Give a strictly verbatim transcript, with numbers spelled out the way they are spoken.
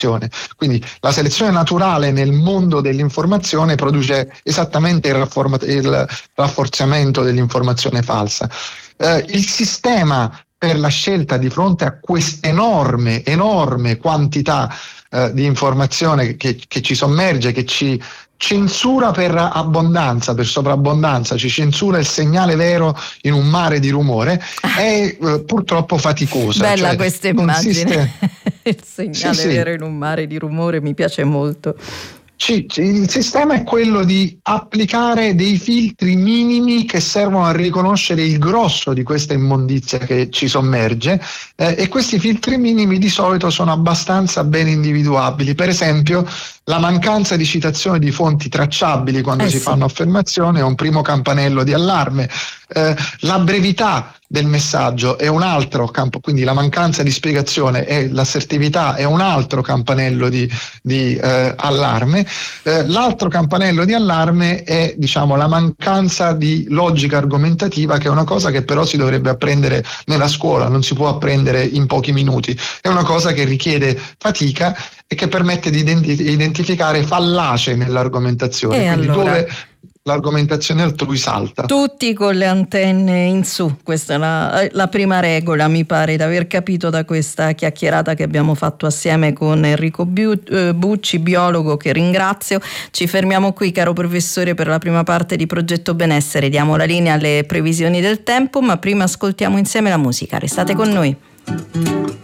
Quindi la selezione naturale nel mondo dell'informazione produce esattamente il, rafforma- il rafforzamento dell'informazione falsa. Eh, il sistema per la scelta di fronte a questa enorme, enorme quantità eh, di informazione che, che ci sommerge, che ci censura per abbondanza, per sovrabbondanza, ci censura il segnale vero in un mare di rumore, è eh, purtroppo faticosa. Bella cioè, questa immagine, consiste... il segnale sì, vero sì. in un mare di rumore mi piace molto. Ci, il sistema è quello di applicare dei filtri minimi che servono a riconoscere il grosso di questa immondizia che ci sommerge eh, e questi filtri minimi di solito sono abbastanza ben individuabili. Per esempio, la mancanza di citazione di fonti tracciabili quando Eh si sì. fanno affermazioni è un primo campanello di allarme. Eh, la brevità del messaggio è un altro campo, quindi la mancanza di spiegazione e l'assertività è un altro campanello di, di eh, allarme. Eh, l'altro campanello di allarme è, diciamo, la mancanza di logica argomentativa, che è una cosa che però si dovrebbe apprendere nella scuola, non si può apprendere in pochi minuti, è una cosa che richiede fatica e che permette di identificare fallacie nell'argomentazione, E quindi allora, dove l'argomentazione altrui salta. tutti con le antenne in su, questa è la, la prima regola, mi pare di aver capito da questa chiacchierata che abbiamo fatto assieme con Enrico Bucci, biologo, che ringrazio. Ci fermiamo qui, caro professore, per la prima parte di Progetto Benessere, diamo la linea alle previsioni del tempo, ma prima ascoltiamo insieme la musica, restate con noi.